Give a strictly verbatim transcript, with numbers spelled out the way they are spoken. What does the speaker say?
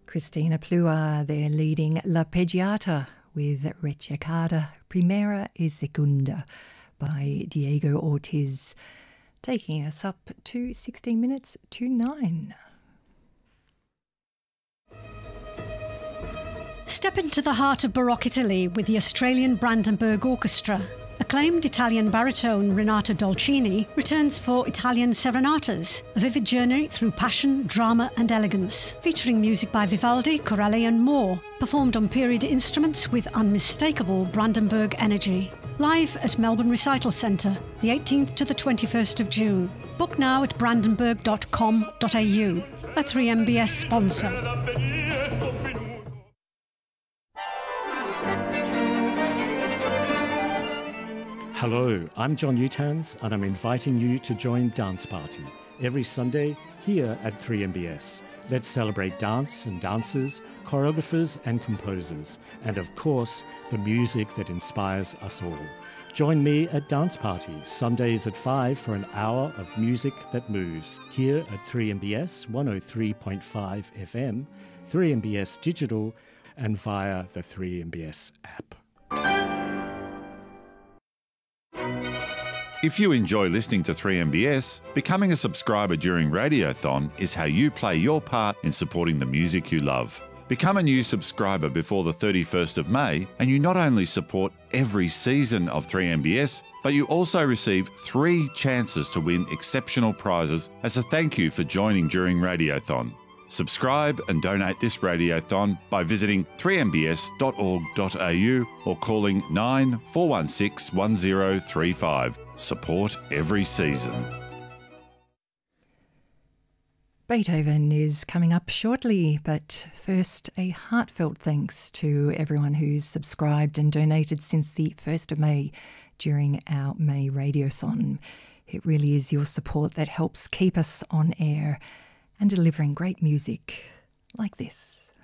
Christina Plua, they're leading La Peggiata with Recicada Primera y Segunda by Diego Ortiz, taking us up to sixteen minutes to nine. Step into the heart of Baroque Italy with the Australian Brandenburg Orchestra. Acclaimed Italian baritone Renato Dolcini returns for Italian Serenatas, a vivid journey through passion, drama and elegance, featuring music by Vivaldi, Corelli and more, performed on period instruments with unmistakable Brandenburg energy. Live at Melbourne Recital Centre, the eighteenth to the twenty-first of June. Book now at brandenburg dot com dot a u, a three M B S sponsor. Hello, I'm John Utans and I'm inviting you to join Dance Party every Sunday here at three M B S. Let's celebrate dance and dancers, choreographers and composers, and of course, the music that inspires us all. Join me at Dance Party, Sundays at five for an hour of music that moves, here at three M B S one oh three point five F M, three M B S Digital, and via the three M B S app. If you enjoy listening to three M B S, becoming a subscriber during Radiothon is how you play your part in supporting the music you love. Become a new subscriber before the thirty-first of May, and you not only support every season of three M B S, but you also receive three chances to win exceptional prizes as a thank you for joining during Radiothon. Subscribe and donate this Radiothon by visiting three m b s dot org dot a u or calling nine four one six one zero three five. Support every season. Beethoven is coming up shortly, but first a heartfelt thanks to everyone who's subscribed and donated since the first of May during our May Radiothon. It really is your support that helps keep us on air and delivering great music like this.